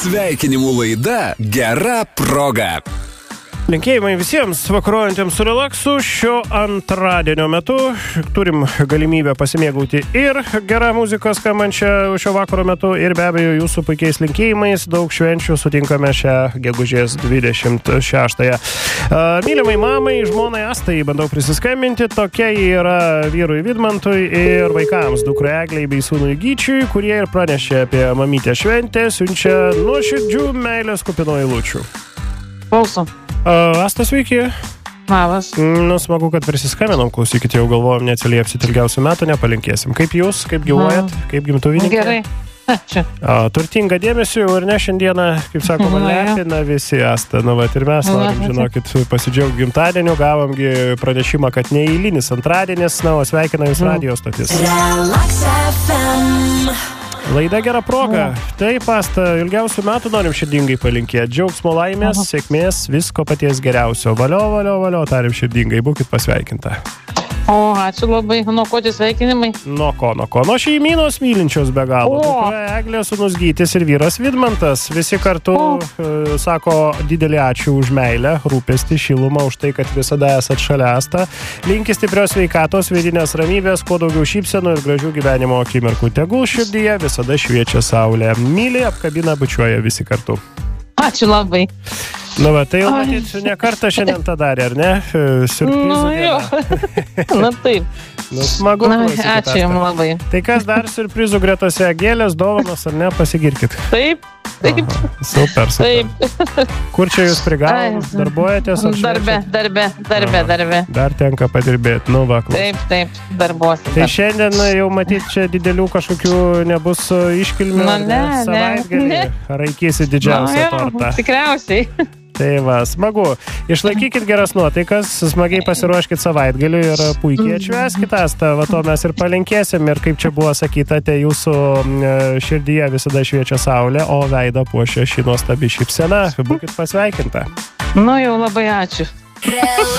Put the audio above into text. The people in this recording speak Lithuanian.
Sveikinimų laida Gera proga. Linkėjimai visiems vakaruojantiems su relaksu. Šio antradienio metu turim galimybę pasimėgauti ir gerą muziką skambančią šio vakaro metu ir be abejo jūsų puikiais linkėjimais. Daug švenčių sutinkame šią gegužės 26-ąją. Mylimai mamai, žmonai Astai bandau prisiskambinti. Tokia yra vyrui Vidmantui ir vaikams dukrai Eglei bei sūnui Gyčiui, kurie ir pranešė apie mamytę šventę, siunčia nuoširdžių meilės kupinų eilučių. Klausom. Asta, sveiki. Labas. Smagu, kad prisiskambinam, klausykit, jau galvojom, neatsiliepsit ilgiausių metų, nepalinkėsim. Kaip jūs, kaip gyvuojat, kaip gimtuvininkai? Gerai. Ačiū. Turtinga dėmesiu ir ne šiandieną, kaip sakoma, lepina visi Asta. Ir mes norim, žinokit, pasidžiaugti gimtadieniu, gavomgi pranešimą, kad neeilinis antradienis, o sveikina jūs radio stotis. Laida Gera proga. Taip, Asta, ilgiausių metų norim širdingai palinkėti. Džiaugsmo, laimės, sėkmės, visko paties geriausio. Valio, tarim širdingai, būkit pasveikinta. O, ačiū labai. Nuo ko tie sveikinimai? Nuo ko? Nuo šeimynos mylinčios be galo. Dukra Eglė, sūnus Gytis ir vyras Vidmantas. Visi kartu sako didelį ačiū už meilę, rūpestį, šilumą, už tai, kad visada esat šalia Asta. Linki stiprios sveikatos, vidinės ramybės, kuo daugiau šypsenų ir gražių gyvenimo akimirkų. Tegul širdyje visada šviečia saulė. Myli, apkabina, bučiuoja visi kartu. Ačiū labai. Tai jau matyt, ne kartą šiandien tą darė, ar ne? Siurprizų diena. Taip. Smagu. Ačiū jums labai. Tai kas dar siurprizų gretose? Gėlės, dovanos, ar ne? Pasigirkit. Taip. Super. Kur čia jūs prigavot? Darbuojatės? Darbe. Dar tenka padirbėti. Taip, darbuosi. Tai šiandien jau matyt, čia didelių kažkokių nebus iškilmių. Savaitgalį raikysi didžiausią tortą. Tikriausiai. Tai va, smagu. Išlaikykit geras nuotaikas, smagiai pasiruoškit savaitgaliu ir puikiai atšvęskit Asta. Va to mes ir palinkėsim. Ir kaip čia buvo sakyta, tai jūsų širdyje visada šviečia saulė, o veidą puošia šį nuostabi šypsena. Būkit pasveikinta. Jau labai ačiū.